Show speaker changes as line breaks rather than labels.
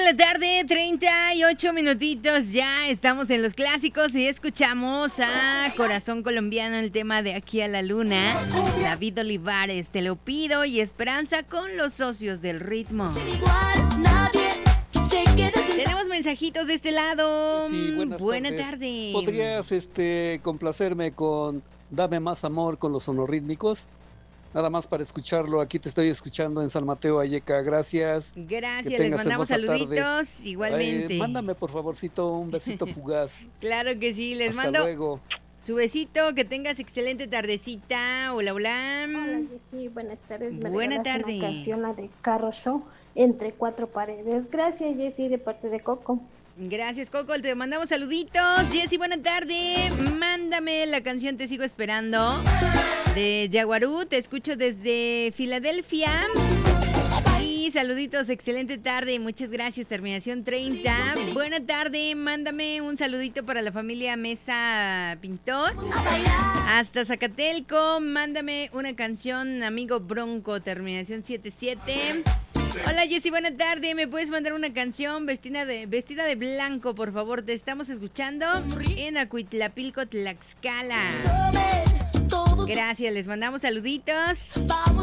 la tarde, 38 minutitos, ya estamos en los clásicos y escuchamos a Corazón Colombiano, el tema de Aquí a la Luna, David Olivares, Te lo pido y Esperanza con los socios del ritmo. Tenemos mensajitos de este lado.
Sí,
buena tarde.
¿Podrías complacerme con Dame Más Amor con los sonorrítmicos? Nada más para escucharlo, aquí te estoy escuchando en San Mateo, Valleca, gracias.
Gracias, les mandamos saluditos, tarde. Igualmente.
Mándame por favorcito un besito fugaz.
Claro que sí, les
Hasta
mando
luego.
Su besito, que tengas excelente tardecita. Hola, hola.
Hola, Jessy, buenas tardes.
Buena tarde.
Una canción, la de Carro Show, Entre Cuatro Paredes. Gracias, Jessy, de parte de Coco.
Gracias, Coco, te mandamos saluditos. Jessy, buena tarde. Mándame la canción Te Sigo Esperando de Yaguarú. Te escucho desde Filadelfia. Y saluditos, excelente tarde. Muchas gracias, terminación 30. Buena tarde, mándame un saludito para la familia Mesa Pintor. Hasta Zacatelco, mándame una canción, amigo Bronco, terminación 77. Hola Jessy, buena tarde, ¿me puedes mandar una canción vestida de blanco, por favor? Te estamos escuchando en Acuitlapilco, Tlaxcala. Gracias, les mandamos saluditos.